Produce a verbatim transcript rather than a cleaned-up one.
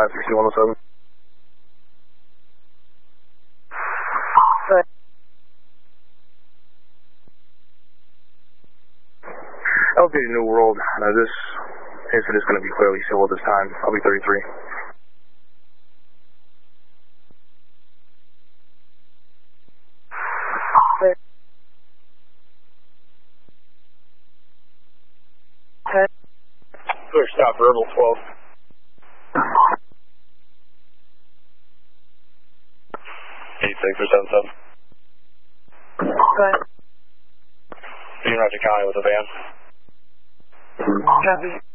nine six two one oh seven. Good. L P New World, uh, this incident is going to be clearly civil this time. I'll be thirty-three. Clear. Good. Clear stop, verbal twelve. eight six or seven seven. Good. You're not to county with a van. Copy.